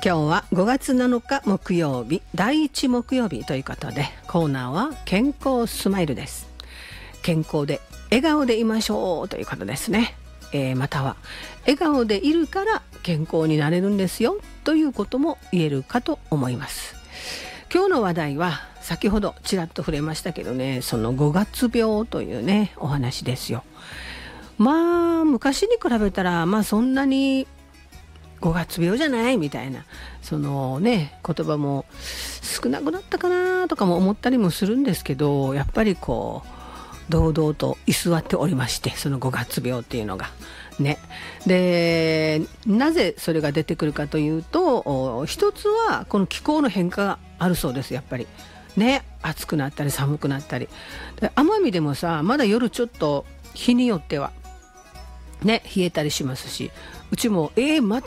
今日は5月7日木曜日、第1木曜日ということで、コーナーは健康スマイルです。健康で笑顔でいましょうということですね。または笑顔でいるから健康になれるんですよということも言えるかと思います。今日の話題は先ほどちらっと触れましたけどね、その5月病というねお話ですよ。昔に比べたらそんなに5月病じゃないみたいなそのね言葉も少なくなったかなとかも思ったりもするんですけど、やっぱりこう堂々と居座っておりまして、その5月病っていうのがね。でなぜそれが出てくるかというと、一つはこの気候の変化があるそうです。やっぱりね、暑くなったり寒くなったりで、奄美でもさまだ夜ちょっと日によってはね冷えたりしますし、うちもまた